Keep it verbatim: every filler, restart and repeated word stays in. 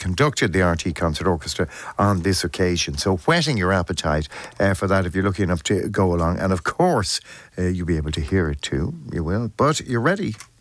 conducted the R T Concert Orchestra on this occasion. So whetting your appetite uh, for that if you're lucky enough to go along. And of course, uh, you'll be able to hear it too. You will. But you're ready.